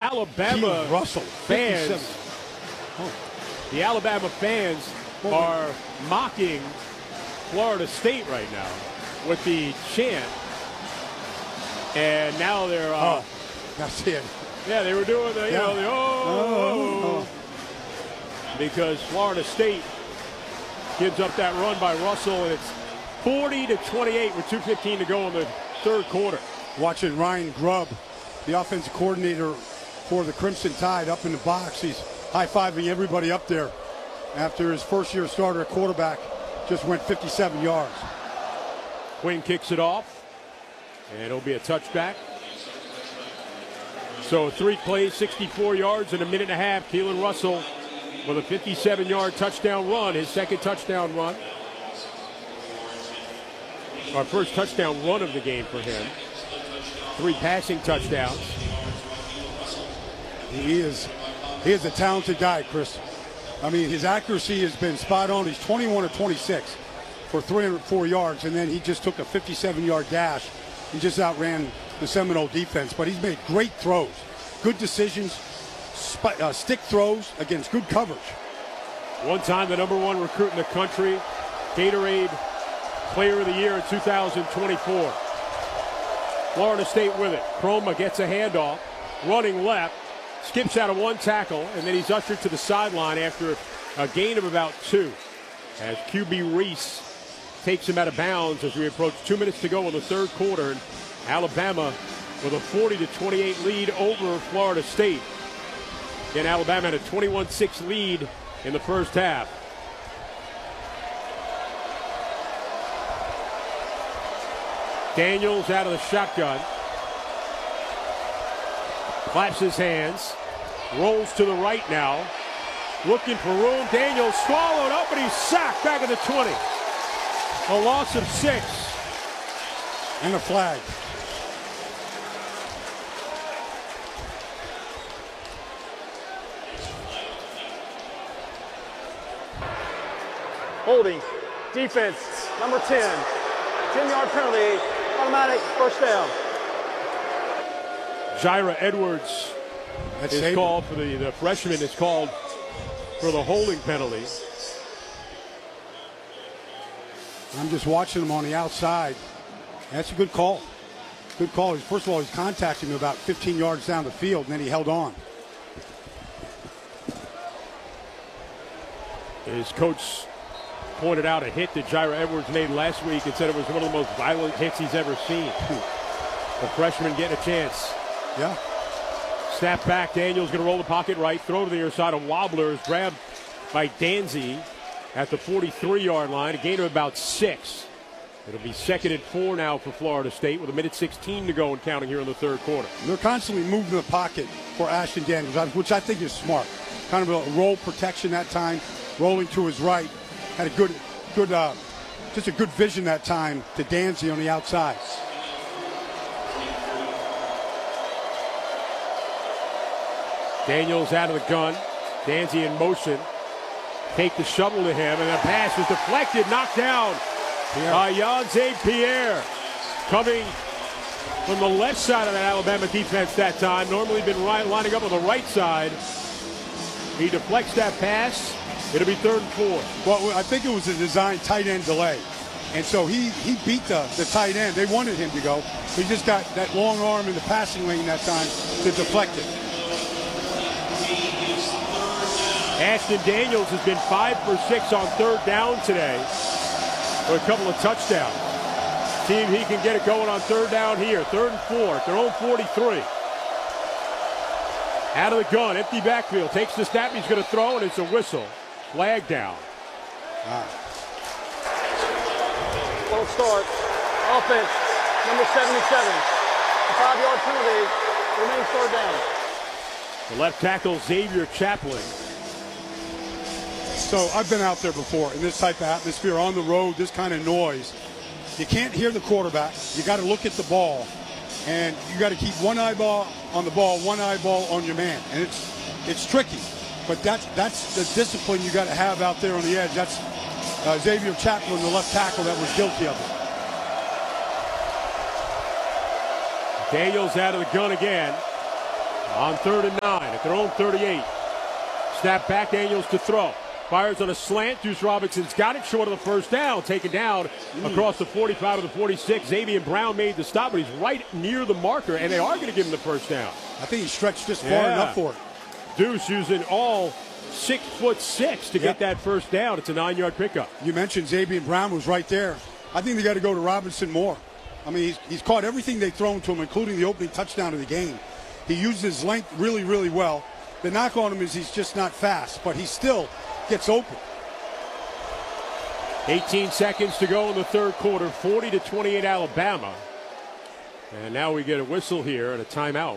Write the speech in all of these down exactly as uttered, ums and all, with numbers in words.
Alabama Russell, fans, oh, the Alabama fans are mocking Florida State right now with the chant. And now they're, uh, oh, that's it. Yeah, they were doing the, you yeah. know, the oh, oh, oh, because Florida State gives up that run by Russell, and it's forty to twenty-eight with two fifteen to go in the third quarter. Watching Ryan Grubb, the offensive coordinator for the Crimson Tide, up in the box. He's high-fiving everybody up there after his first-year starter at quarterback just went fifty-seven yards. Quinn kicks it off, and it'll be a touchback. So three plays, sixty-four yards in a minute and a half. Keelan Russell with a fifty-seven yard touchdown run, his second touchdown run. Our first touchdown run of the game for him. Three passing touchdowns. He is, he is a talented guy, Chris. I mean, his accuracy has been spot on. He's twenty-one of twenty-six for three hundred four yards, and then he just took a fifty-seven yard dash. He just outran the Seminole defense, but he's made great throws, good decisions, sp- uh, stick throws against good coverage. One time the number one recruit in the country, Gatorade Player of the Year in two thousand twenty-four. Florida State with it. Chroma gets a handoff, running left, skips out of one tackle, and then he's ushered to the sideline after a gain of about two. As Q B Reese takes him out of bounds as we approach two minutes to go in the third quarter. And Alabama with a forty to twenty-eight lead over Florida State. Again, Alabama had a twenty-one six lead in the first half. Daniels out of the shotgun. Claps his hands. Rolls to the right now. Looking for room. Daniels swallowed up, and he's sacked back at the twenty. A loss of six. And a flag. Holding. Defense. Number ten. ten yard penalty. Automatic first down. Jaira Edwards That's is Saban. called for the, the freshman is called for the holding penalty. I'm just watching him on the outside. That's a good call. Good call. First of all, he's contacting him about fifteen yards down the field, and then he held on. His coach pointed out a hit that Jaira Edwards made last week and said it was one of the most violent hits he's ever seen. The freshman getting a chance. Yeah. Snap back. Daniels going to roll the pocket right. Throw to the near side. A wobbler is grabbed by Danzy at the forty-three yard line. A gain of about six. It'll be second and four now for Florida State with a minute sixteen to go and counting here in the third quarter. They're constantly moving the pocket for Ashton Daniels, which I think is smart. Kind of a roll protection that time, rolling to his right. Had a good, good, uh, just a good vision that time to Danzy on the outside. Daniels out of the gun. Danzy in motion. Take the shovel to him, and the pass is deflected, knocked down by Yanze Pierre. Coming from the left side of that Alabama defense that time. Normally been right, lining up on the right side. He deflects that pass. It'll be third and four. Well, I think it was a design tight end delay. And so he, he beat the, the tight end. They wanted him to go. He just got that long arm in the passing lane that time to deflect it. Ashton Daniels has been five for six on third down today for a couple of touchdowns. See if he can get it going on third down here. Third and four at their own forty-three. Out of the gun, empty backfield. Takes the snap, he's going to throw, and it's a whistle. Flag down. Wow. Full start. Offense. Number seventy-seven. A five yard penalty. Remains third down. The left tackle, Xavier Chaplin. So I've been out there before in this type of atmosphere, on the road, this kind of noise. You can't hear the quarterback. You got to look at the ball, and you got to keep one eyeball on the ball, one eyeball on your man, and it's it's tricky. But that's that's the discipline you got to have out there on the edge. That's uh, Xavier Chaplin, the left tackle, that was guilty of it. Daniels out of the gun again. On third and nine at their own thirty-eight. Snap back, Daniels to throw. Fires on a slant. Deuce Robinson's got it short of the first down. Taken down mm. across the forty-five to the forty-six. Xavier Brown made the stop, but he's right near the marker, and they are going to give him the first down. I think he stretched just far yeah. enough for it. Deuce using all six foot six to yep. get that first down. It's a nine-yard pickup. You mentioned Xavier Brown was right there. I think they got to go to Robinson more. I mean, he's, he's caught everything they've thrown to him, including the opening touchdown of the game. He used his length really, really well. The knock on him is he's just not fast, but he still gets open. eighteen seconds to go in the third quarter, forty to twenty-eight Alabama. And now we get a whistle here and a timeout.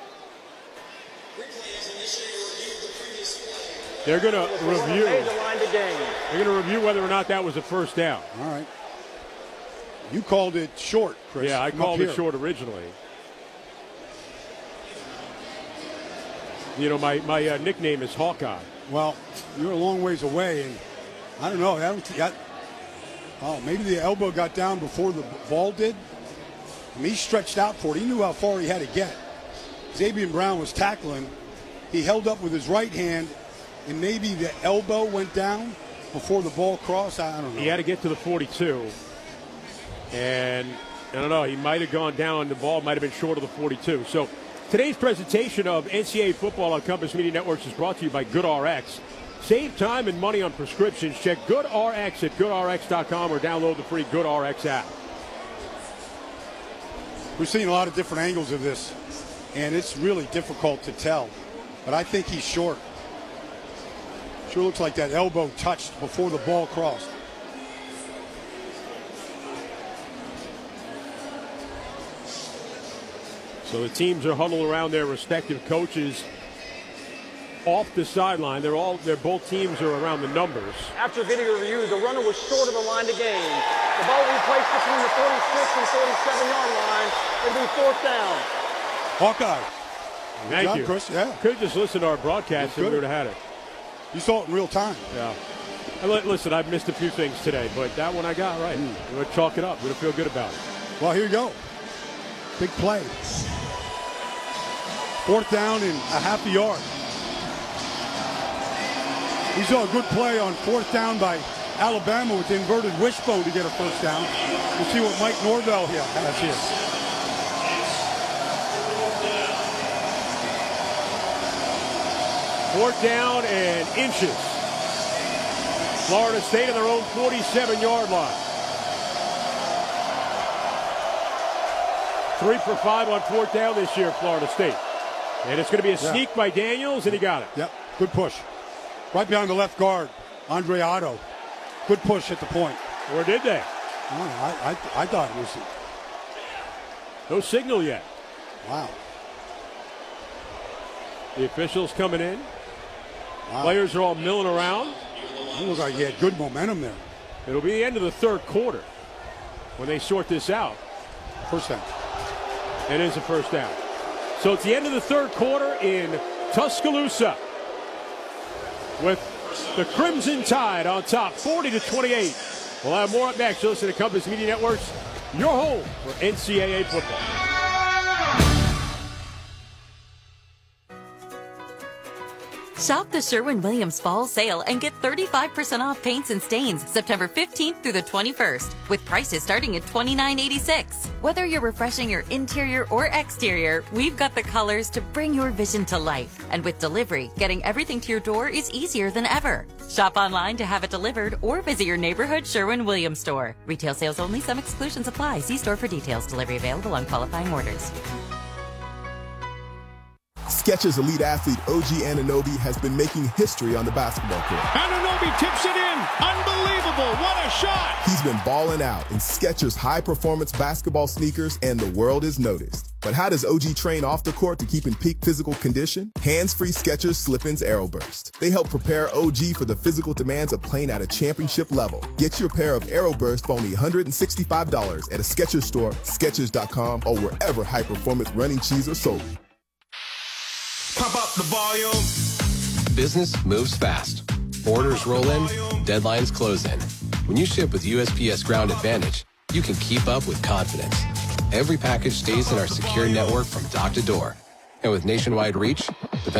They're going to review. They're going to review whether or not that was a first down. All right. You called it short, Chris. Yeah, I Come called it short originally. You know, my, my uh, nickname is Hawkeye. Well, you're a long ways away, and I don't know. I don't, that, oh, maybe the elbow got down before the ball did. I mean, he stretched out for it. He knew how far he had to get. Xavier Brown was tackling. He held up with his right hand, and maybe the elbow went down before the ball crossed. I don't know. He had to get to the forty-two, and I don't know. He might have gone down. The ball might have been short of the forty-two. So today's presentation of N C double A football on Compass Media Networks is brought to you by GoodRx. Save time and money on prescriptions. Check GoodRx at good R X dot com or download the free GoodRx app. We're seeing a lot of different angles of this, and it's really difficult to tell. But I think he's short. Sure looks like that elbow touched before the ball crossed. So the teams are huddled around their respective coaches off the sideline. They're all, they're both teams are around the numbers. After video review, the runner was short of the line to gain. The ball will be placed between the forty-six and forty-seven yard line. It'll be fourth down. Hawkeye. Thank job, you. Chris. Yeah. Could have just listened to our broadcast and we would have had it. You saw it in real time. Yeah. Listen, I've missed a few things today, but that one I got right. Mm. We're going to chalk it up. We're going to feel good about it. Well, here you go. Big play. Fourth down and a half a yard. We saw a good play on fourth down by Alabama with the inverted wishbone to get a first down. We'll see what Mike Norvell here has here. Fourth down and inches. Florida State on their own forty-seven yard line. Three for five on fourth down this year, Florida State. And it's going to be a sneak yeah. by Daniels, and he got it. Yep, good push. Right behind the left guard, Andre Otto. Good push at the point. Or did they? Oh, I, I, I thought it was. No signal yet. Wow. The officials coming in. Wow. Players are all milling around. It looks like he had good momentum there. It'll be the end of the third quarter when they sort this out. First down. It is a first down. So it's the end of the third quarter in Tuscaloosa with the Crimson Tide on top, forty to twenty-eight. We'll have more up next. Listen to Compass Media Networks, your home for N C double A football. Shop the Sherwin-Williams Fall Sale and get thirty-five percent off paints and stains September fifteenth through the twenty-first, with prices starting at twenty-nine eighty-six. Whether you're refreshing your interior or exterior, we've got the colors to bring your vision to life. And with delivery, getting everything to your door is easier than ever. Shop online to have it delivered or visit your neighborhood Sherwin-Williams store. Retail sales only. Some exclusions apply. See store for details. Delivery available on qualifying orders. Skechers elite athlete O G Anunoby has been making history on the basketball court. Anunoby tips it in. Unbelievable. What a shot. He's been balling out in Skechers high-performance basketball sneakers, and the world is noticed. But how does O G train off the court to keep in peak physical condition? Hands-free Skechers Slip-ins Aeroburst. They help prepare O G for the physical demands of playing at a championship level. Get your pair of Aeroburst for only one hundred sixty-five dollars at a Skechers store, Skechers dot com, or wherever high-performance running shoes are sold. Pump up the volume. Business moves fast. Orders roll in, deadlines close in. When you ship with U S P S Ground Advantage, you can keep up with confidence. Every package stays in our secure network from dock to door. And with nationwide reach,